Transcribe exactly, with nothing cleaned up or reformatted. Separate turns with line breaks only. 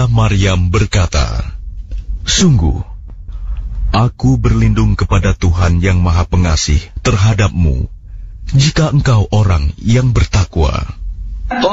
Bunda Maryam berkata, "Sungguh, aku berlindung kepada Tuhan yang Maha Pengasih terhadapmu, jika engkau orang yang bertakwa."